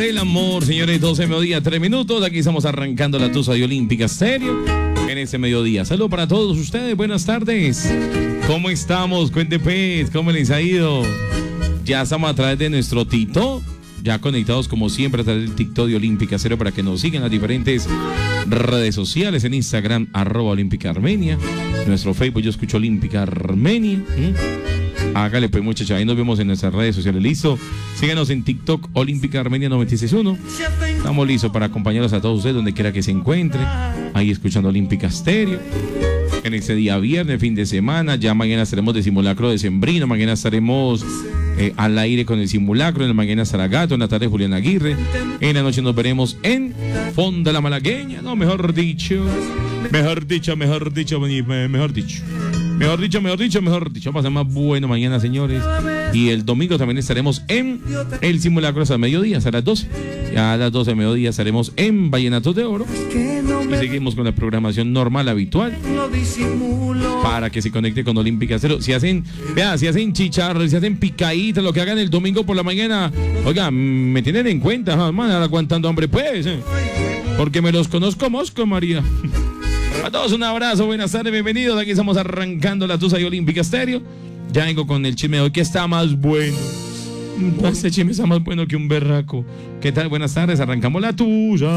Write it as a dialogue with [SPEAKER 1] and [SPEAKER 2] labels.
[SPEAKER 1] del amor, señores, 12 mediodía, 3 minutos. Aquí estamos arrancando la Tusa de Olímpica Estéreo en ese mediodía. Saludos para todos ustedes, buenas tardes. ¿Cómo estamos? Cuente pues, ¿cómo les ha ido? Ya estamos a través de nuestro TikTok, ya conectados como siempre a través del TikTok de Olímpica Estéreo para que nos sigan las diferentes redes sociales. En Instagram, @Olímpica Armenia. Nuestro Facebook, Yo Escucho Olímpica Armenia. Hágale pues, muchachos, ahí nos vemos en nuestras redes sociales. Listo, síganos en TikTok, Olímpica Armenia 961. Estamos listos para acompañarlos a todos ustedes donde quiera que se encuentren, ahí escuchando Olímpica Estéreo en este día viernes, fin de semana. Ya mañana estaremos de simulacro decembrino. Mañana estaremos al aire con el simulacro. En la mañana estará Gato, en la tarde Julián Aguirre. En la noche nos veremos en Fonda la Malagueña. No, mejor dicho. Va a ser más bueno mañana, señores. Y el domingo también estaremos en el simulacro hasta el mediodía, hasta las 12. Ya a las 12 del mediodía estaremos en Vallenatos de Oro. Y seguimos con la programación normal, habitual, para que se conecte con Olímpica Estéreo. Si hacen chicharros, si hacen picaditas, lo que hagan el domingo por la mañana, oiga, me tienen en cuenta, man, aguantando hambre, pues, porque me los conozco, Mosco, María. A todos un abrazo, buenas tardes, bienvenidos. Aquí estamos arrancando la Tusa de Olímpica Estéreo. Ya vengo con el chisme de hoy, que está más bueno. Este chisme está más bueno que un berraco. ¿Qué tal? Buenas tardes, arrancamos la Tusa.